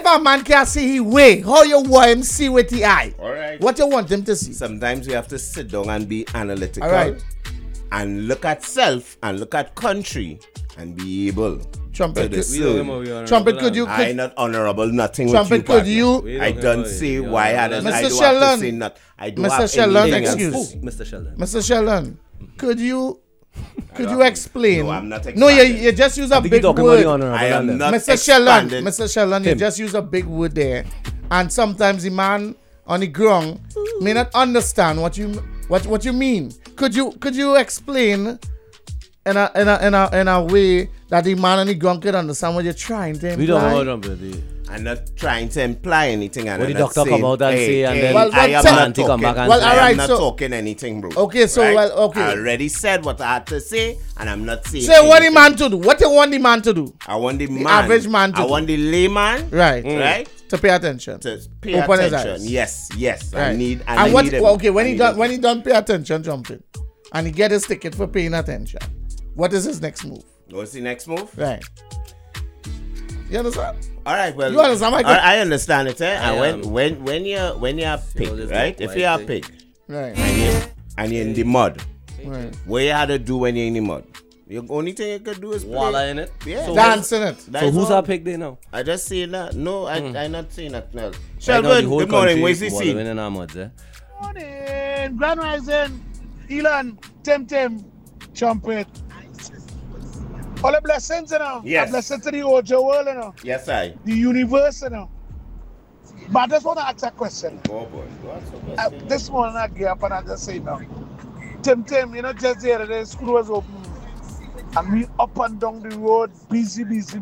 a man can't see his way, how you want him see with the eye? All right. What you want him to see? Sometimes we have to sit down and be analytical. All right. And look at self and look at country and be able Trumpet, to discern. Trumpet, could you? I not honorable, nothing Trumpet, with you, could you? partner. I don't say why I don't. I Mr. do Sheldon. have to say not. I do Mr. have Sheldon, anything excuse. else. Mr. Sheldon. Mr. Sheldon, could you explain? No, I'm not No, expanding. you just use a Big big word. word. I am not Mr. Sheldon, expanding. Mr. Sheldon, you just use a big word there, and sometimes the man on the ground may not understand what you mean. Could you explain in a way that the man on the ground could understand what you're trying to imply? We don't know Trumpet. I'm not trying to imply anything. And What I'm the not doctor saying, come out and say, and then I am tell- not talking. come back and Well, say, all I right, am not so- talking anything, bro. Okay, so, Right? well, okay. I already said what I had to say, and I'm not saying. Say what the anything. man to do. What you want the man to do? I want the man, average man to I do. want the layman, Right. right, To pay attention. to pay Open his attention. eyes. Yes. Right. I need. And what? need him. Okay, when I he need done him. when he done pay attention, jumping, and he get his ticket for paying attention. What is his next move? What's the next move? Right. You understand? All right. Well, You understand my I understand it. Eh? I And when you're a pig, this right? white If you're a thing. pig Right. and you're in the mud, Right. what you had to do when you're in the mud? The only thing you could do is play. Walla in it. Yeah. So, Dancing it. so That's who's all. our pick there now? I just say that. No, I'm not saying that. No. Right now, the Sheldon, whole good morning. country Where's the is scene? wallowing in our muds, eh? Morning, Grand Rising, Elon, Tim, Trumpet. All the blessings, you know. Yes. A blessing to the Ojo world, you know. Yes, I. The universe, you know. But I just want to ask a question. Oh boy. What's the question? This morning I get up and I just say, no. Tim, you know, just the other day, school was open. And we up and down the road, busy.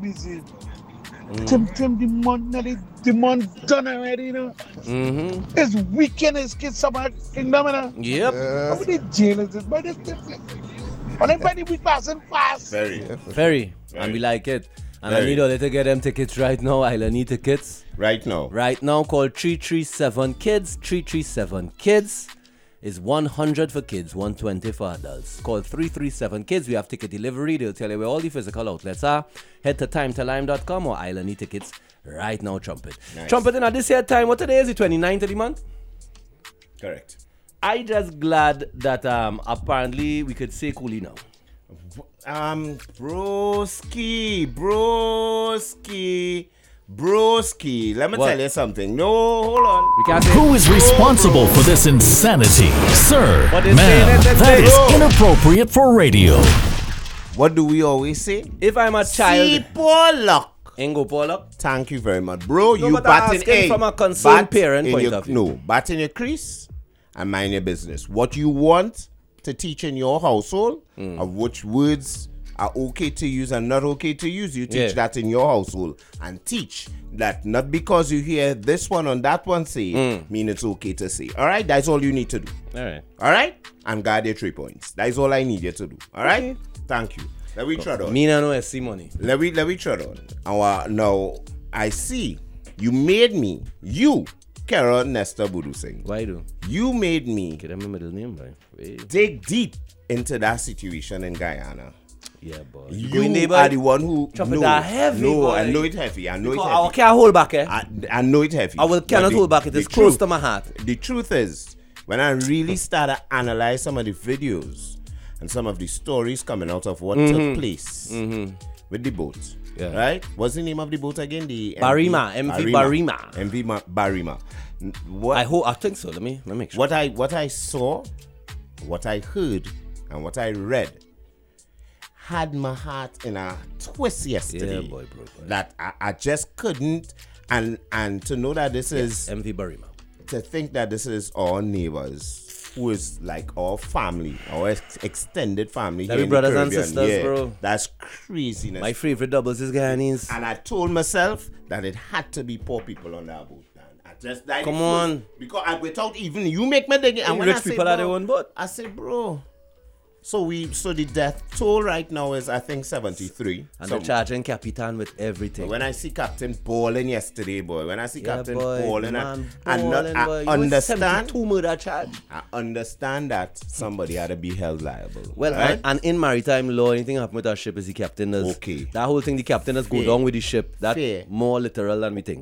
Tim, the month done already, you know. Mm-hmm. It's weekend, it's kids summer kingdom, you know. Yep. How many jail is this? But this everybody we passing fast. Very. And we like it. And I Very. need all to get them tickets right now. I'll need tickets. Right now. Right now, call 337 Kids. 337 Kids is 100 for kids, 120 for adults. Call 337 Kids. We have ticket delivery. They'll tell you where all the physical outlets are. Head to timetolime.com or I'll need tickets right now, Trumpet. Nice. Trumpet, in this year time, what today is? The 29th of the month? Correct. I just glad that apparently we could say Cooley now. Broski. Let me What? tell you something. No, hold on. We can't say Who is responsible for this insanity? Sir, What they ma'am, say, that is bro. inappropriate for radio. What do we always say? if I'm a See child, Pollock. Ingo Pollock. Thank you very much, bro. No, you but I'm batting asking from a concerned parent in point your, of view. No, bat in your crease and mind your business. What you want to teach in your household, of which words are okay to use and not okay to use, you teach Yeah. that in your household. And teach that not because you hear this one on that one say, mean it's okay to say. All right? That's all you need to do. All right. All right? And guard your 3 points. That is all I need you to do. All right? Okay. Thank you. Let me try on. Me no SC money. Let me try on. Now, I see you made me, you, Kara Nesta Budu Singh, Why do? you made me Get them a middle name, boy. Wait. dig deep into that situation in Guyana. Yeah, boy. You going there, boy? are the one who Trumpet that heavy, no, boy. I know it heavy. I know Because it I heavy. can't hold back, eh? I know it heavy. I will cannot But hold back. It is the close truth- to my heart. The truth is, when I really started analyze some of the videos and some of the stories coming out of what took place with the boat, Yeah. right? What's the name of the boat again? The Barima, MV Barima. MV Barima. What I think so. Let me make sure. what I saw, what I heard, and what I read had my heart in a twist yesterday. Yeah, boy. That I just couldn't, and to know that this is, MV Barima. to think that this is our neighbors, who is like our family, our extended family. That here we in the brothers and Caribbean. sisters, Yeah, bro. That's craziness. My favorite doubles is Guyanese. And I told myself that it had to be poor people on that boat. Man. I just died. Come on. Because without even you make me dig it. And when Rich I say, people are bro, their own boat. I said, bro. So the death toll right now is I think 73. And So they're charging Capitan with everything. when I see Captain balling yesterday, boy. When I see Captain balling, man, and not, balling, I boy. You understand. 72 murder charge. I understand that somebody had to be held liable. Well, right? and in maritime law, anything happen with our ship is the captain does. Okay. That whole thing, the captain does go Fair. down with the ship. That's Fair. more literal than we think.